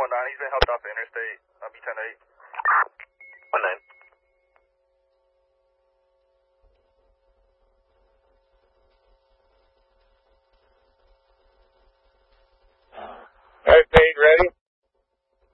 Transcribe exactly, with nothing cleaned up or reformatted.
nine. He's been helped off the interstate, uh, B ten eight.